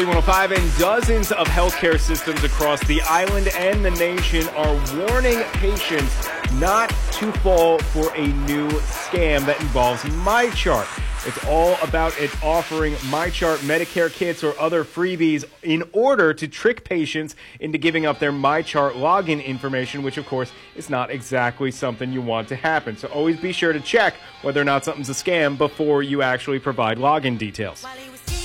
Party 105, and dozens of healthcare systems across the island and the nation are warning patients not to fall for a new scam that involves MyChart. It's all about it offering MyChart Medicare kits or other freebies in order to trick patients into giving up their MyChart login information, which, of course, is not exactly something you want to happen. So always be sure to check whether or not something's a scam before you actually provide login details.